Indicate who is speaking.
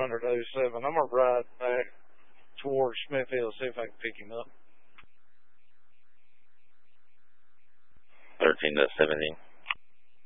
Speaker 1: 1300-07. I'm going to ride back towards Smithfield, see if I can pick him up.
Speaker 2: 13-17.